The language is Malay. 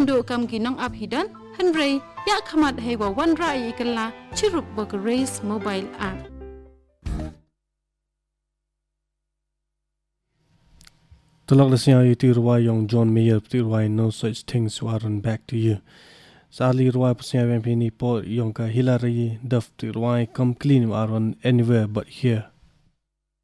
do kam ginong up hidan hanrei ya khamat hewa wan rai ikalla chirup bak race mobile app. Tulak lasya iti ruwa yung John Mayer pti ruwa no such things warun back to you. Sali ruwa pasya wempini po yung ka Hillary Duff pti ruwa come clean warun anywhere but here.